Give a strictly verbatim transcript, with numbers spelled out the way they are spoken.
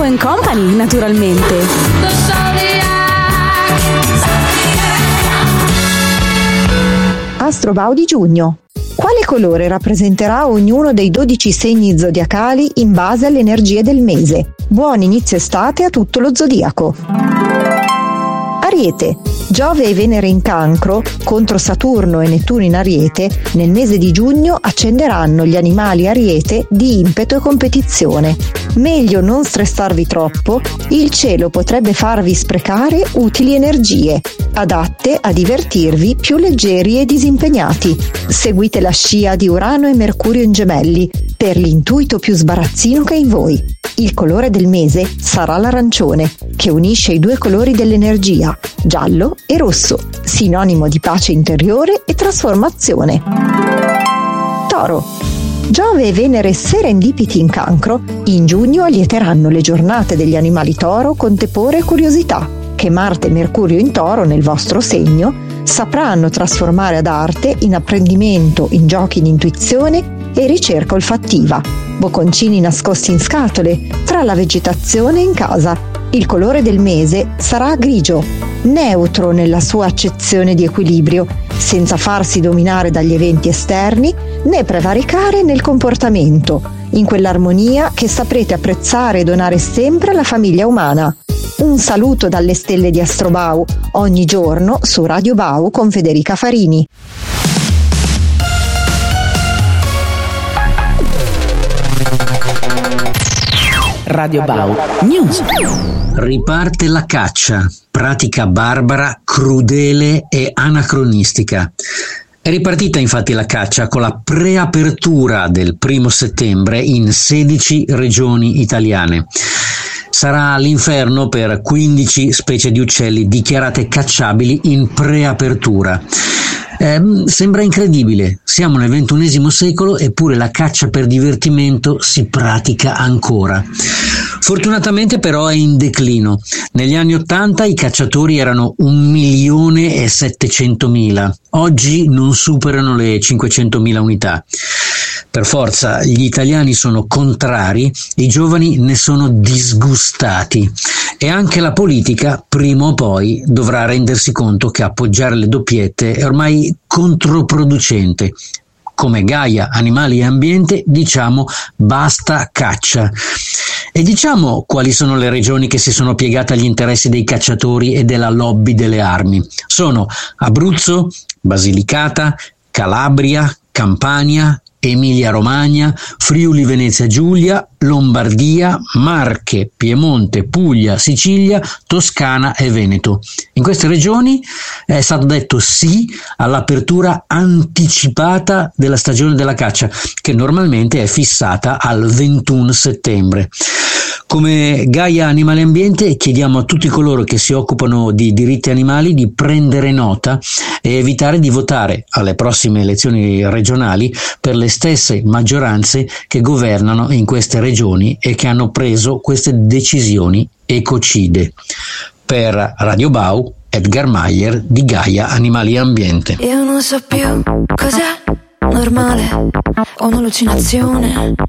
and Company, naturalmente. Astrobau di giugno. Quale colore rappresenterà ognuno dei dodici segni zodiacali in base alle energie del mese? Buon inizio estate a tutto lo zodiaco. Ariete. Giove e Venere in Cancro contro Saturno e Nettuno in Ariete nel mese di giugno accenderanno gli animali Ariete di impeto e competizione. Meglio non stressarvi troppo, il cielo potrebbe farvi sprecare utili energie, adatte a divertirvi più leggeri e disimpegnati. Seguite la scia di Urano e Mercurio in Gemelli per l'intuito più sbarazzino che in voi. Il colore del mese sarà l'arancione, che unisce i due colori dell'energia, giallo e rosso, sinonimo di pace interiore e trasformazione. Toro. Giove e Venere serendipiti in Cancro, in giugno allieteranno le giornate degli animali Toro con tepore e curiosità, che Marte e Mercurio in Toro nel vostro segno sapranno trasformare ad arte, in apprendimento, in giochi di intuizione e ricerca olfattiva. Bocconcini nascosti in scatole, tra la vegetazione e in casa. Il colore del mese sarà grigio, neutro nella sua accezione di equilibrio, senza farsi dominare dagli eventi esterni né prevaricare nel comportamento, in quell'armonia che saprete apprezzare e donare sempre alla famiglia umana. Un saluto dalle stelle di Astrobau, ogni giorno su Radio Bau con Federica Farini. Radio Bau News. Riparte la caccia, pratica barbara, crudele e anacronistica. È ripartita infatti la caccia con la preapertura del primo settembre in sedici regioni italiane. Sarà l'inferno per quindici specie di uccelli dichiarate cacciabili in preapertura. Eh, sembra incredibile, siamo nel ventunesimo secolo eppure la caccia per divertimento si pratica ancora. Fortunatamente però è in declino. Negli anni Ottanta i cacciatori erano un milione e settecentomila, oggi non superano le cinquecentomila unità. Per forza, gli italiani sono contrari, i giovani ne sono disgustati e anche la politica prima o poi dovrà rendersi conto che appoggiare le doppiette è ormai controproducente. Come Gaia, Animali e Ambiente diciamo basta caccia. E diciamo quali sono le regioni che si sono piegate agli interessi dei cacciatori e della lobby delle armi. Sono Abruzzo, Basilicata, Calabria, Campania, Emilia-Romagna, Friuli-Venezia Giulia, Lombardia, Marche, Piemonte, Puglia, Sicilia, Toscana e Veneto. In queste regioni è stato detto sì all'apertura anticipata della stagione della caccia, che normalmente è fissata al ventuno settembre. Come Gaia Animali e Ambiente chiediamo a tutti coloro che si occupano di diritti animali di prendere nota e evitare di votare alle prossime elezioni regionali per le stesse maggioranze che governano in queste regioni e che hanno preso queste decisioni ecocide. Per Radio Bau, Edgar Meyer di Gaia Animali e Ambiente. Io non so più cos'è normale o un'allucinazione.